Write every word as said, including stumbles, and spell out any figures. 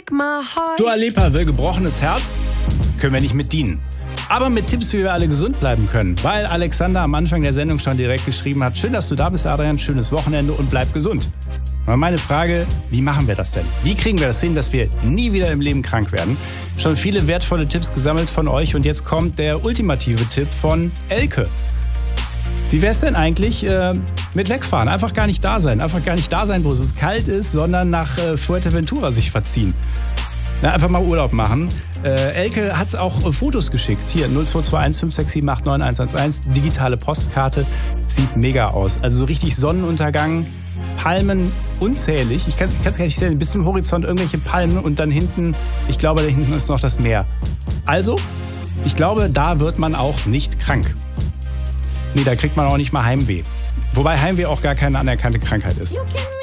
break my heart. Dua Lipa will gebrochenes Herz? Können wir nicht mit dienen. Aber mit Tipps, wie wir alle gesund bleiben können. Weil Alexander am Anfang der Sendung schon direkt geschrieben hat, schön, dass du da bist, Adrian, schönes Wochenende und bleib gesund. Aber meine Frage, wie machen wir das denn? Wie kriegen wir das hin, dass wir nie wieder im Leben krank werden? Schon viele wertvolle Tipps gesammelt von euch und jetzt kommt der ultimative Tipp von Elke. Wie wär's denn eigentlich äh, mit wegfahren? Einfach gar nicht da sein. Einfach gar nicht da sein, wo es kalt ist, sondern nach äh, Fuerteventura sich verziehen. Na, einfach mal Urlaub machen. Äh, Elke hat auch äh, Fotos geschickt. Hier, null zwei zwei eins fünf sechs sieben acht neun eins eins eins. Digitale Postkarte. Sieht mega aus. Also so richtig Sonnenuntergang. Palmen unzählig. Ich kann es gar nicht sehen. Bis zum Horizont irgendwelche Palmen und dann hinten, ich glaube, da hinten ist noch das Meer. Also, ich glaube, da wird man auch nicht krank. Nee, da kriegt man auch nicht mal Heimweh. Wobei Heimweh auch gar keine anerkannte Krankheit ist.